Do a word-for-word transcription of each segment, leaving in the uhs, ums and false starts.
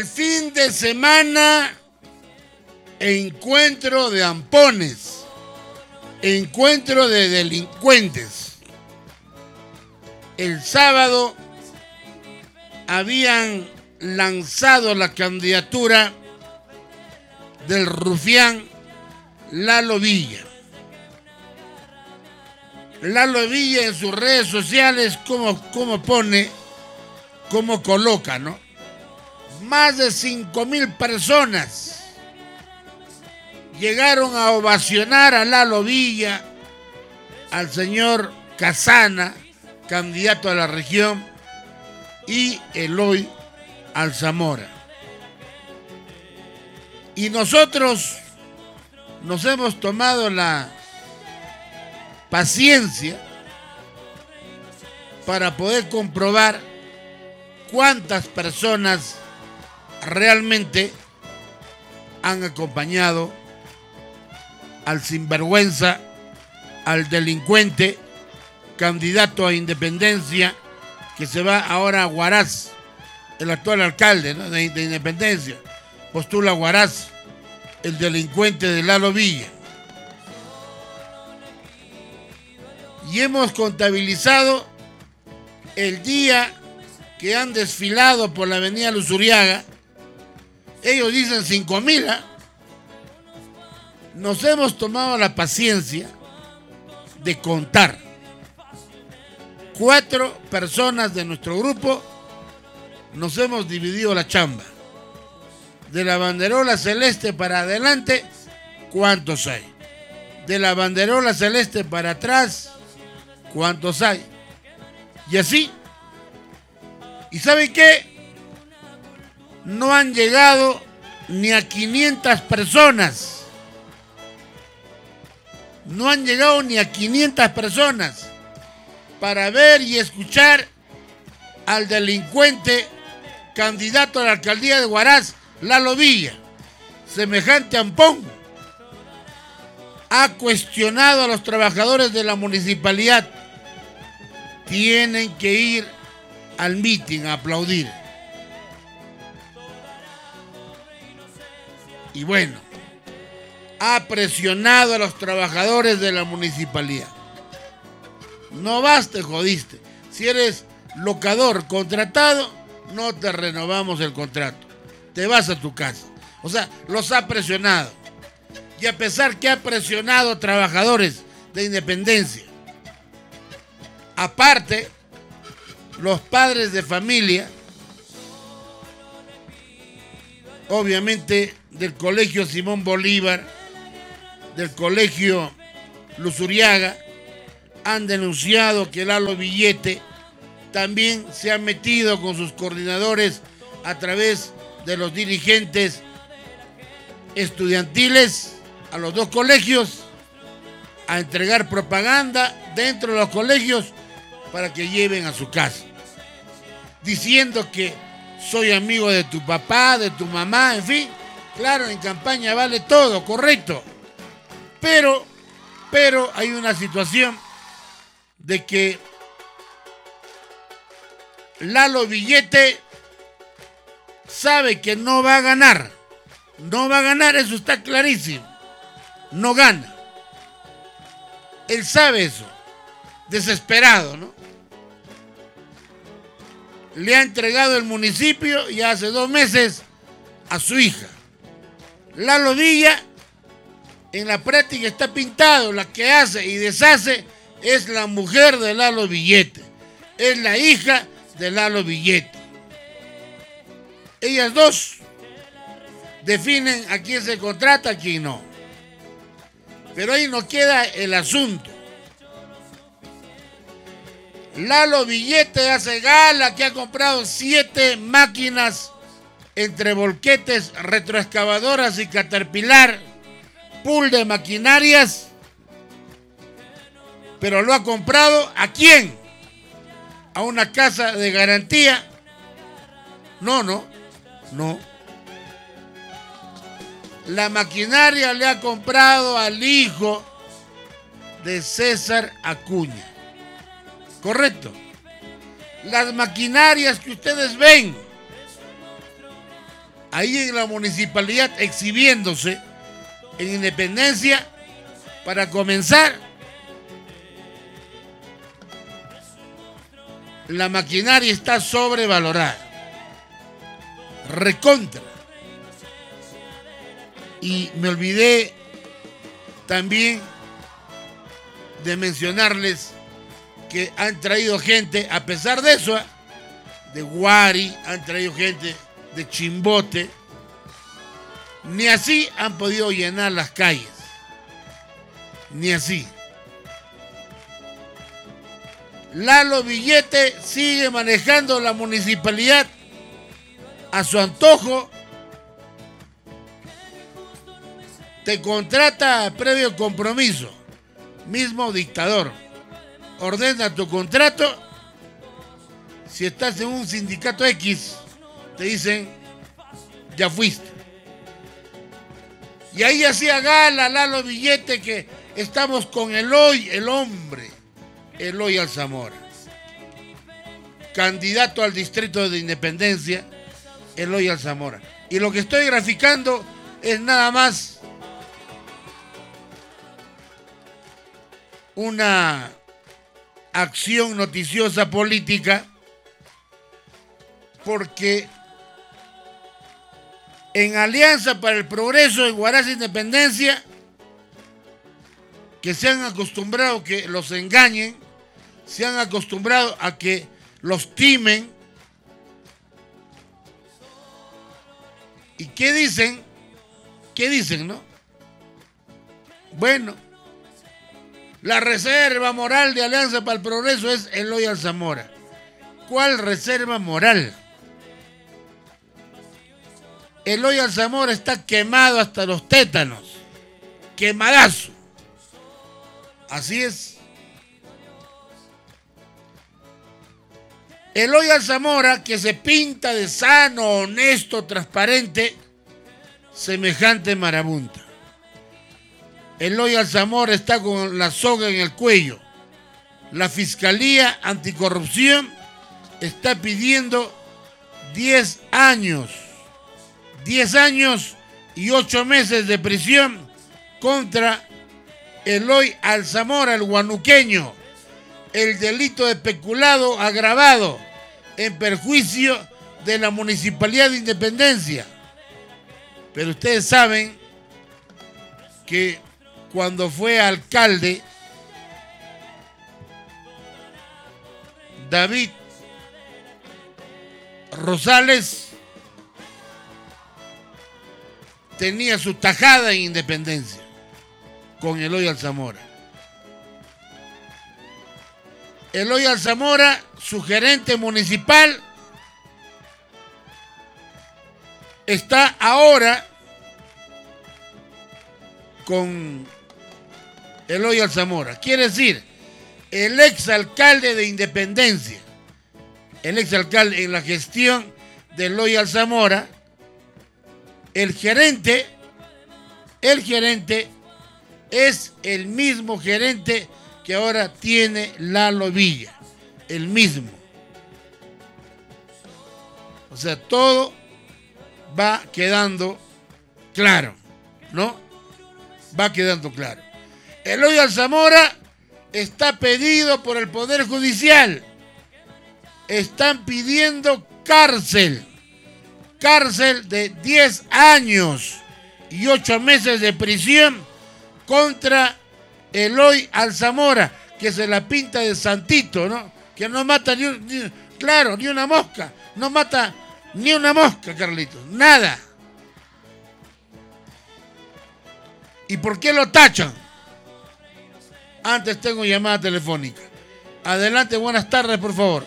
El fin de semana, encuentro de ampones, encuentro de delincuentes. El sábado habían lanzado la candidatura del rufián Lalo Villa. Lalo Villa en sus redes sociales, como, como pone, como coloca, ¿no? Más de cinco mil personas llegaron a ovacionar a Lalo Villa, al señor Casana, candidato a la región, y Eloy Alzamora. Y nosotros nos hemos tomado la paciencia para poder comprobar cuántas personas realmente han acompañado al sinvergüenza, al delincuente, candidato a Independencia, que se va ahora a Huaraz, el actual alcalde, ¿no?, de, de Independencia, postula a Huaraz, el delincuente de Lalo Villa. Y hemos contabilizado el día que han desfilado por la avenida Luzuriaga. Ellos dicen cinco mil. ¿eh? Nos hemos tomado la paciencia de contar. Cuatro personas de nuestro grupo nos hemos dividido la chamba. De la banderola celeste para adelante, ¿cuántos hay? De la banderola celeste para atrás, ¿cuántos hay? Y así. ¿Y saben qué? No han llegado ni a quinientas personas. No han llegado ni a quinientas personas para ver y escuchar al delincuente candidato a la alcaldía de Huaraz, Lalo Villa. Semejante ampón ha cuestionado a los trabajadores de la municipalidad. Tienen que ir al mitin a aplaudir. Y bueno, ha presionado a los trabajadores de la municipalidad. No vas, te jodiste. Si eres locador contratado, no te renovamos el contrato. Te vas a tu casa. O sea, los ha presionado. Y a pesar que ha presionado a trabajadores de Independencia, aparte, los padres de familia, obviamente del Colegio Simón Bolívar, del Colegio Luzuriaga, han denunciado que Lalo Villete también se ha metido con sus coordinadores a través de los dirigentes estudiantiles a los dos colegios a entregar propaganda dentro de los colegios para que lleven a su casa, diciendo que soy amigo de tu papá, de tu mamá, en fin. Claro, en campaña vale todo, correcto. Pero, pero hay una situación de que Lalo Villete sabe que no va a ganar. No va a ganar, eso está clarísimo. No gana. Él sabe eso. Desesperado, ¿no? Le ha entregado el municipio ya hace dos meses a su hija. Lalo Villa, en la práctica está pintado. La que hace y deshace es la mujer de Lalo Villete. Es la hija de Lalo Villete. Ellas dos definen a quién se contrata, a quién no. Pero ahí no queda el asunto. Lalo Villete hace gala que ha comprado siete máquinas entre volquetes, retroexcavadoras y Caterpillar, pool de maquinarias. Pero lo ha comprado ¿a quién? ¿A una casa de garantía? No, no, no. La maquinaria le ha comprado al hijo de César Acuña. ¿Correcto? Las maquinarias que ustedes ven ahí en la municipalidad exhibiéndose en Independencia. Para comenzar, la maquinaria está sobrevalorada, recontra. Y me olvidé también de mencionarles que han traído gente, a pesar de eso, de Guari, han traído gente de Chimbote, ni así han podido llenar las calles, ni así. Lalo Villete sigue manejando la municipalidad a su antojo. Te contrata previo compromiso, mismo dictador. Ordena tu contrato. Si estás en un sindicato X, te dicen, ya fuiste. Y ahí hacía gala Lalo Villete que estamos con Eloy, el hombre, Eloy Alzamora. Candidato al distrito de Independencia, Eloy Alzamora. Y lo que estoy graficando es nada más una acción noticiosa política, porque en Alianza para el Progreso en Huaraz Independencia, que se han acostumbrado a que los engañen, se han acostumbrado a que los timen. ¿Y qué dicen? ¿Qué dicen, no? Bueno, la reserva moral de Alianza para el Progreso es Eloy Alzamora. ¿Cuál reserva moral? Eloy Alzamora está quemado hasta los tétanos. Quemadazo. Así es. Eloy Alzamora, que se pinta de sano, honesto, transparente, semejante marabunta. Eloy Alzamora está con la soga en el cuello. La Fiscalía Anticorrupción está pidiendo diez años. diez años y ocho meses de prisión contra Eloy Alzamora, el guanuqueño. El delito de peculado agravado en perjuicio de la Municipalidad de Independencia. Pero ustedes saben que cuando fue alcalde, David Rosales tenía su tajada en Independencia con Eloy Alzamora. Eloy Alzamora, su gerente municipal, está ahora con Eloy Alzamora. Quiere decir, el exalcalde de Independencia, el exalcalde en la gestión de Eloy Alzamora, el gerente, el gerente es el mismo gerente que ahora tiene Lalo Villa, el mismo. O sea, todo va quedando claro, ¿no? Va quedando claro. Eloy Alzamora está pedido por el Poder Judicial. Están pidiendo cárcel. Cárcel de diez años y ocho meses de prisión contra Eloy Alzamora, que se la pinta de santito, ¿no? Que no mata ni, un, ni claro, ni una mosca. No mata ni una mosca, Carlitos. Nada. ¿Y por qué lo tachan? Antes tengo llamada telefónica. Adelante, buenas tardes, por favor.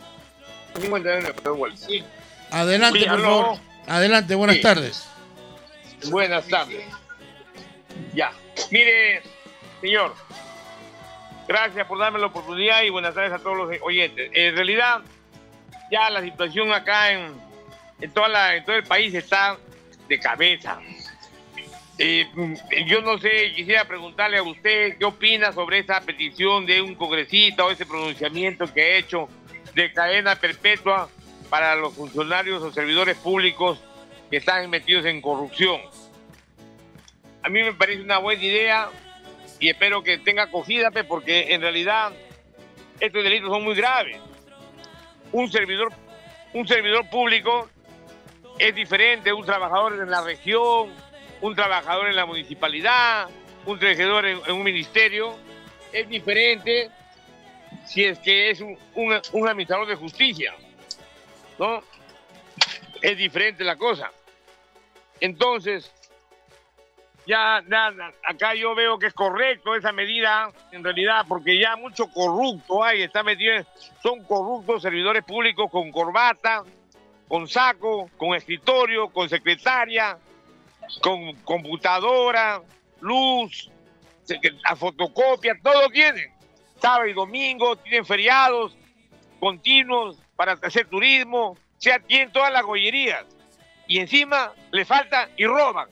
Adelante, por favor. Adelante, buenas sí. tardes. Buenas tardes. Ya. Mire, señor, gracias por darme la oportunidad y buenas tardes a todos los oyentes. En realidad, ya la situación acá en, en, toda la, en todo el país está de cabeza. Eh, yo no sé, quisiera preguntarle a usted qué opina sobre esa petición de un congresista o ese pronunciamiento que ha hecho de cadena perpetua para los funcionarios o servidores públicos que están metidos en corrupción. A mí me parece una buena idea y espero que tenga acogida, porque en realidad estos delitos son muy graves. Un servidor, un servidor público es diferente de un trabajador en la región, un trabajador en la municipalidad, un trabajador en, en un ministerio. Es diferente si es que es un, un, un administrador de justicia, ¿no? Es diferente la cosa. Entonces, ya nada, acá yo veo que es correcto esa medida, en realidad, porque ya mucho corrupto hay, está metido, son corruptos servidores públicos con corbata, con saco, con escritorio, con secretaria, con computadora, luz, a fotocopia, todo tienen. Sábado y domingo, tienen feriados continuos para hacer turismo, o sea, tienen todas las gollerías. Y encima le falta y roban.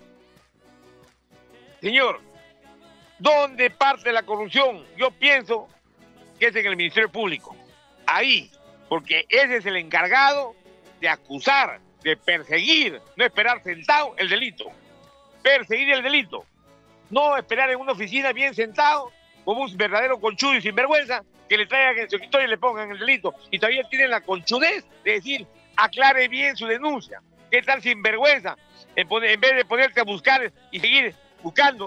Señor, ¿dónde parte la corrupción? Yo pienso que es en el Ministerio Público. Ahí, porque ese es el encargado de acusar, de perseguir, no esperar sentado el delito. Perseguir el delito. No esperar en una oficina bien sentado, como un verdadero conchudo y sinvergüenza, que le traigan en su escritorio y le pongan el delito. Y todavía tienen la conchudez de decir, aclare bien su denuncia. ¿Qué tal sinvergüenza? En, poner, en vez de ponerte a buscar y seguir buscando.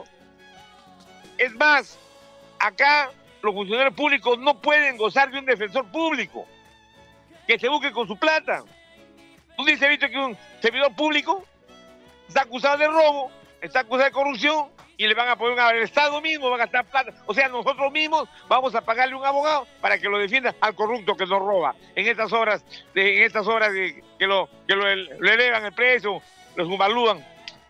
Es más, acá los funcionarios públicos no pueden gozar de un defensor público que se busque con su plata. ¿Tú dices, visto que un servidor público está acusado de robo, está acusado de corrupción y le van a poner al Estado mismo, van a gastar plata? O sea, nosotros mismos vamos a pagarle un abogado para que lo defienda al corrupto que nos roba en estas horas, de, en estas horas de, que lo que lo, lo elevan el precio, los evalúan.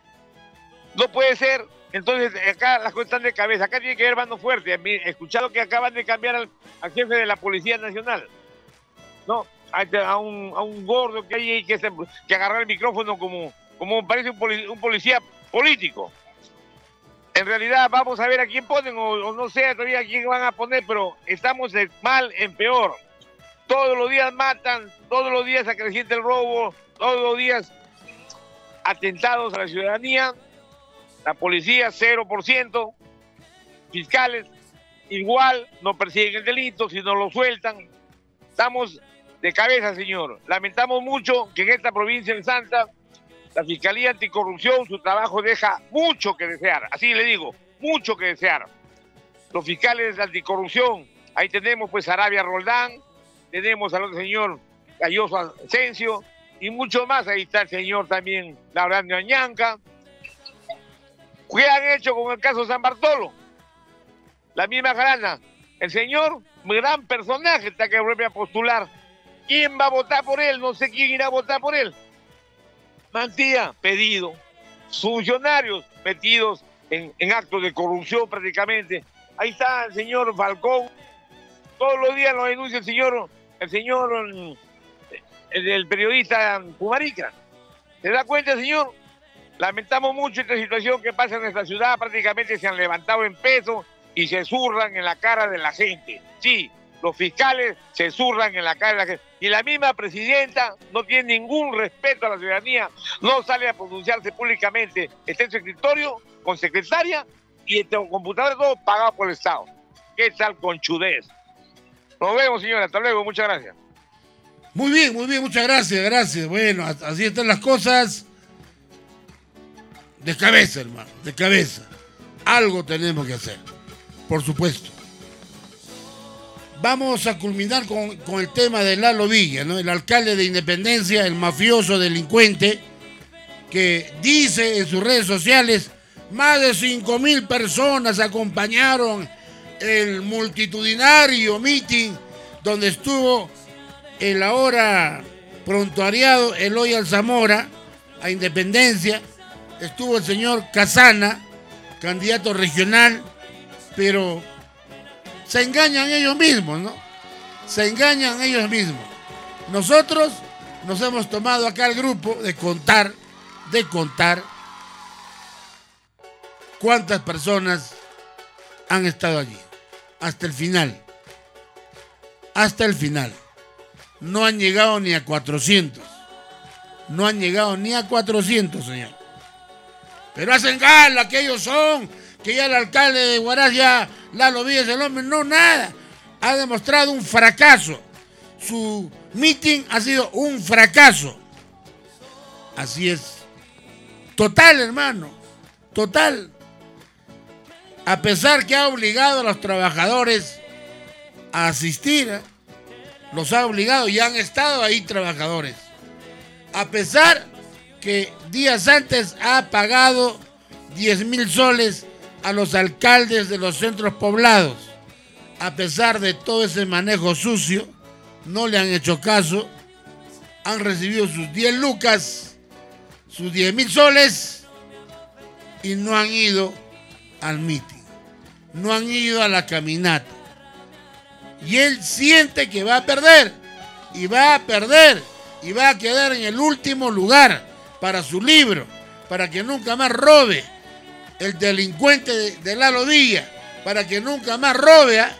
No puede ser. Entonces, acá las cosas están de cabeza. Acá tiene que haber mano fuerte. He escuchado que acaban de cambiar al, al jefe de la Policía Nacional. No, a, a, un, a un gordo que hay que, se, que agarrar el micrófono como, como parece un, poli, un policía político. En realidad, vamos a ver a quién ponen, o, o no sé todavía a quién van a poner, pero estamos de mal en peor. Todos los días matan, todos los días acrecienta el robo, todos los días atentados a la ciudadanía. La policía, cero por ciento. Fiscales, igual, no persiguen el delito, sino lo sueltan. Estamos de cabeza, señor. Lamentamos mucho que en esta provincia en Santa, la Fiscalía Anticorrupción, su trabajo deja mucho que desear. Así le digo, mucho que desear. Los fiscales de anticorrupción, ahí tenemos pues a Arabia Roldán, tenemos al otro señor Galloso Asensio, y mucho más. Ahí está el señor también Laurando Añanca. ¿Qué han hecho con el caso San Bartolo? La misma grana. El señor, gran personaje, está que vuelve a postular. ¿Quién va a votar por él? No sé quién irá a votar por él. Mantía, pedido. Funcionarios metidos en, en actos de corrupción prácticamente. Ahí está el señor Falcón. Todos los días lo denuncia el señor, el señor, el, el periodista Pumarica. ¿Se da cuenta, señor? Lamentamos mucho esta situación que pasa en nuestra ciudad. Prácticamente se han levantado en peso y se zurran en la cara de la gente. Sí, los fiscales se zurran en la cara de la gente. Y la misma presidenta no tiene ningún respeto a la ciudadanía, no sale a pronunciarse públicamente. Está en su escritorio con secretaria y en computadora todo pagado por el Estado. ¿Qué tal conchudez? Nos vemos, señora. Hasta luego. Muchas gracias. Muy bien, muy bien. Muchas gracias, gracias. Bueno, así están las cosas. De cabeza, hermano, de cabeza. Algo tenemos que hacer, por supuesto. Vamos a culminar con, con el tema de Lalo Villa, ¿no? El alcalde de Independencia, el mafioso delincuente, que dice en sus redes sociales, más de cinco mil personas acompañaron el multitudinario meeting donde estuvo el ahora prontuariado Eloy Alzamora a Independencia. Estuvo el señor Casana, candidato regional, pero se engañan ellos mismos, ¿no? Se engañan ellos mismos. Nosotros nos hemos tomado acá el grupo de contar, de contar cuántas personas han estado allí, hasta el final. Hasta el final. No han llegado ni a cuatrocientos. no han llegado ni a cuatrocientos, señor. Pero hacen gala que ellos son, que ya el alcalde de Huaraz, ya Lalo Villa es el hombre. No, nada. Ha demostrado un fracaso. Su meeting ha sido un fracaso. Así es. Total, hermano. Total. A pesar que ha obligado a los trabajadores a asistir, ¿eh? Los ha obligado y han estado ahí trabajadores. A pesar que días antes ha pagado diez mil soles a los alcaldes de los centros poblados. A pesar de todo ese manejo sucio, no le han hecho caso. Han recibido sus diez lucas, sus diez mil soles y no han ido al mitin. No han ido a la caminata. Y él siente que va a perder. Y va a perder. Y va a quedar en el último lugar para su libro. Para que nunca más robe. El delincuente de, de Lalo Villa. Para que nunca más robe. ¿eh?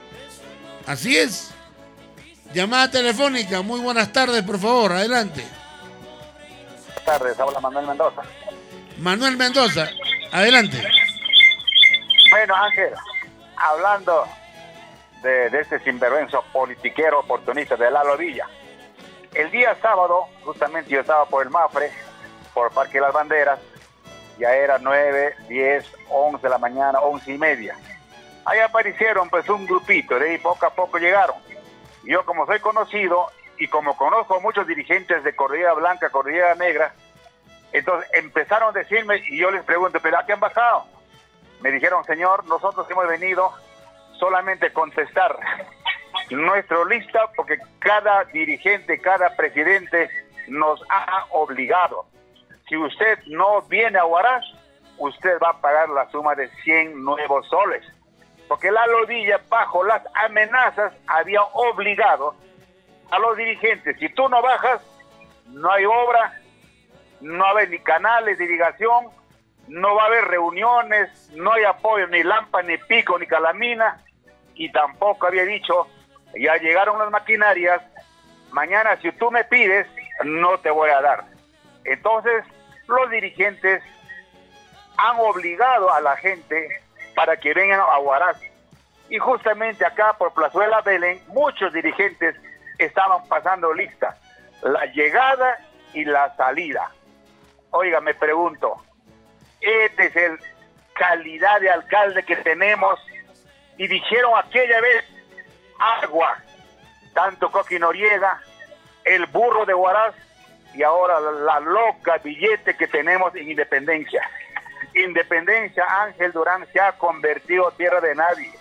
Así es. Llamada telefónica. Muy buenas tardes, por favor. Adelante. Buenas tardes. Habla Manuel Mendoza. Manuel Mendoza. Adelante. Bueno, Ángel, hablando de, de este sinvergüenza politiquero oportunista de Lalo Villa. El día sábado, justamente yo estaba por el Mafre, por Parque de las Banderas, ya era nueve, diez, once de la mañana, once y media. Ahí aparecieron pues un grupito, de ahí poco a poco llegaron. Yo como soy conocido y como conozco a muchos dirigentes de Cordillera Blanca, Cordillera Negra, entonces empezaron a decirme y yo les pregunto, ¿pero a qué han bajado? Me dijeron, señor, nosotros hemos venido solamente a contestar nuestra lista porque cada dirigente, cada presidente nos ha obligado. Si usted no viene a Huaraz, usted va a pagar la suma de cien nuevos soles. Porque Lalo Villa, bajo las amenazas, había obligado a los dirigentes. Si tú no bajas, no hay obra, no va a haber ni canales de irrigación, no va a haber reuniones, no hay apoyo, ni Lampa, ni Pico, ni Calamina, y tampoco había dicho, ya llegaron las maquinarias, mañana si tú me pides, no te voy a dar. Entonces, los dirigentes han obligado a la gente para que vengan a Huaraz. Y justamente acá por Plazuela Belén, muchos dirigentes estaban pasando lista, la llegada y la salida. Oiga, me pregunto, este es el calidad de alcalde que tenemos. Y dijeron aquella vez agua, tanto Coqui Noriega, el burro de Huaraz y ahora la, la loca billete que tenemos en Independencia. Independencia, Ángel Durán, se ha convertido en tierra de nadie.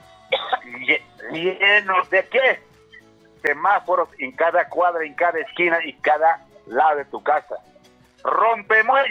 ¿Llenos de qué? Semáforos en cada cuadra, en cada esquina y cada lado de tu casa. Rompemos